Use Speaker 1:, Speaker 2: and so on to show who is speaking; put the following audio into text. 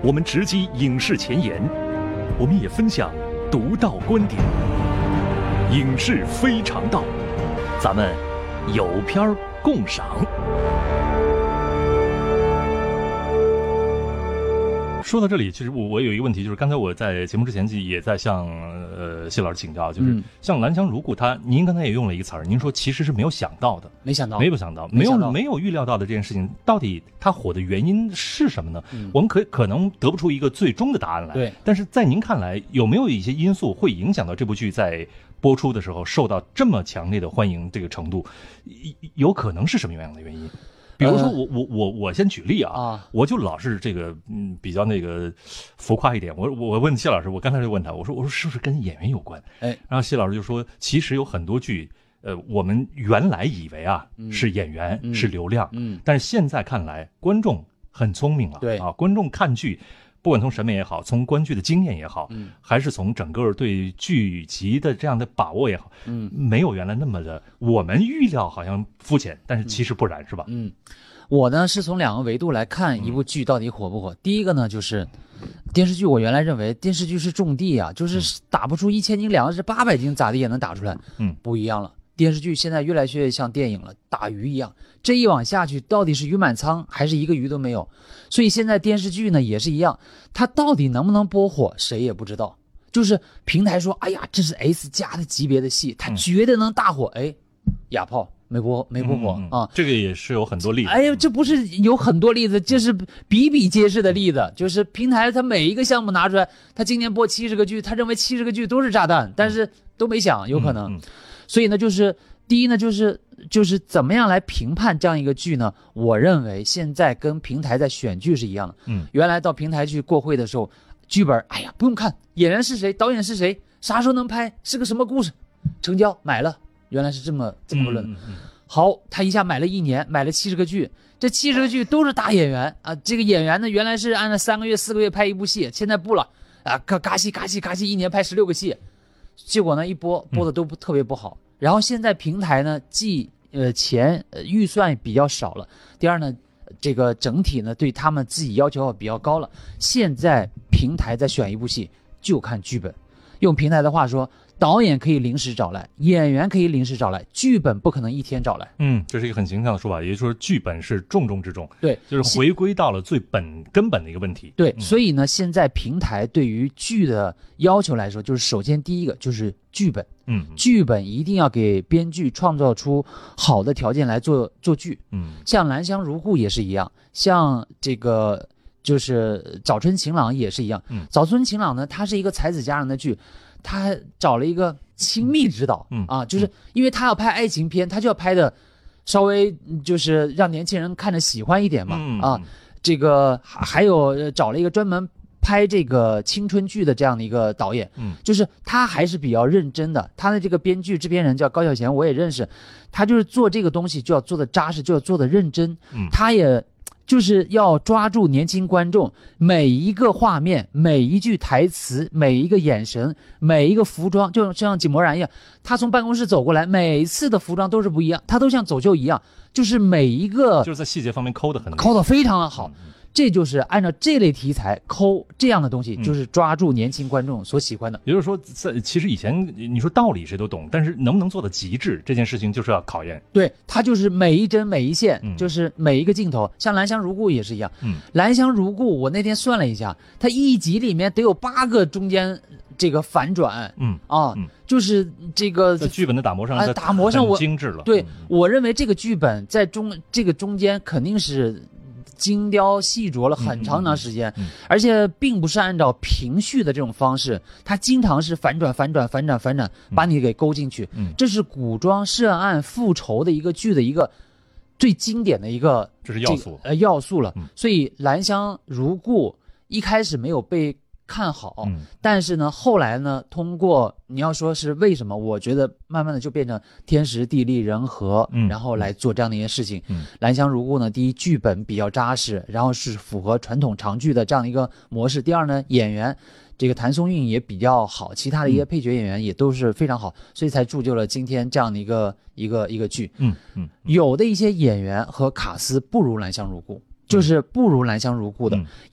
Speaker 1: 我们直击影视前沿，我们也分享独到观点。影视非常道，咱们有片儿共赏。说到这里，其实我有一个问题，就是刚才我在节目之前也在向谢老师请教，就是像蓝翔如故您刚才也用了一个词儿，您说其实是没有想到的，没有预料到的这件事情，到底它火的原因是什么呢？我们可能得不出一个最终的答案来。
Speaker 2: 对，
Speaker 1: 但是在您看来，有没有一些因素会影响到这部剧在播出的时候受到这么强烈的欢迎这个程度？有可能是什么样的原因？比如说我先举例啊，我就老是这个比较那个浮夸一点，我问谢老师，我刚才就问他，我说是不是跟演员有关？然后谢老师就说，其实有很多剧，我们原来以为是演员是流量，但是现在看来观众很聪明了，
Speaker 2: 对
Speaker 1: 啊，观众看剧。不管从审美也好，从观剧的经验也好，还是从整个对剧集的这样的把握也好，没有原来那么的我们预料好像肤浅，但是其实不然，是吧？
Speaker 2: 我呢是从两个维度来看一部剧到底火不火。第一个呢就是电视剧，我原来认为电视剧是种地啊，就是打不出1000斤粮食800斤咋地也能打出来，不一样了。电视剧现在越来越像电影了，打鱼一样，这一网下去到底是鱼满仓还是一个鱼都没有。所以现在电视剧呢也是一样，它到底能不能播火谁也不知道，就是平台说哎呀这是 S 加的级别的戏，它绝对能大火，哑炮没播火啊。
Speaker 1: 这个也是有很多例子。
Speaker 2: 这不是有很多例子，这是比比皆是的例子。就是平台它每一个项目拿出来，它今年播70个剧，他认为70个剧都是炸弹，但是都没想有可能。所以呢，就是第一呢，就是怎么样来评判这样一个剧呢？我认为现在跟平台在选剧是一样的。原来到平台去过会的时候，剧本不用看，演员是谁，导演是谁，啥时候能拍，是个什么故事，成交买了。原来是这么论。好，他一下买了1年，买了70个剧，这70个剧都是大演员啊。这个演员呢，原来是按照3个月、4个月拍一部戏，现在不了啊，嘎戏1年拍16个戏。结果呢，一播的都特别不好。然后现在平台呢，既钱预算比较少了，第二呢，这个整体呢对他们自己要求比较高了。现在平台在选一部戏就看剧本，用平台的话说，导演可以临时找来，演员可以临时找来，剧本不可能一天找来。
Speaker 1: 这是一个很形象的说法，也就是说剧本是重中之重。
Speaker 2: 对，
Speaker 1: 就是回归到了最根本的一个问题。
Speaker 2: 对，所以呢，现在平台对于剧的要求来说，就是首先第一个就是剧本。剧本一定要给编剧创造出好的条件来做剧。像蓝翔如故也是一样，像这个就是早春晴朗也是一样。早春晴朗呢，它是一个才子佳人的剧，他找了一个亲密指导就是因为他要拍爱情片，他就要拍的稍微就是让年轻人看着喜欢一点嘛。这个还有找了一个专门拍这个青春剧的这样的一个导演，就是他还是比较认真的。他的这个编剧制片人叫高晓贤，我也认识，他就是做这个东西就要做的扎实，就要做的认真。他也就是要抓住年轻观众每一个画面、每一句台词、每一个眼神、每一个服装，就像井柏然一样，他从办公室走过来，每一次的服装都是不一样，他都像走秀一样，就是每一个
Speaker 1: 就是在细节方面抠得
Speaker 2: 非常的好。这就是按照这类题材抠这样的东西，就是抓住年轻观众所喜欢的。
Speaker 1: 也就是说，其实以前你说道理谁都懂，但是能不能做到极致，这件事情就是要考验。
Speaker 2: 对，它就是每一帧每一线，就是每一个镜头。像蓝翔如故也是一样。蓝翔如故，我那天算了一下，它一集里面得有8个中间这个反转。就是这个
Speaker 1: 在剧本的打磨上，
Speaker 2: 我
Speaker 1: 精致了。
Speaker 2: 对，我认为这个剧本在这个中间肯定是精雕细琢了很长时间，而且并不是按照平叙的这种方式，它经常是反转，把你给勾进去。这是古装涉案复仇的一个剧的一个最经典的一个
Speaker 1: 这是
Speaker 2: 要素了。所以蓝翔如故一开始没有被看好，但是呢，后来呢，通过你要说是为什么，我觉得慢慢的就变成天时地利人和，然后来做这样的一件事情。蓝翔如故呢，第一剧本比较扎实，然后是符合传统长剧的这样的一个模式。第二呢，演员这个谭松韵也比较好，其他的一些配角演员也都是非常好，所以才铸就了今天这样的一个剧。有的一些演员和卡司不如蓝翔如故。就是不如蓝翔如故的，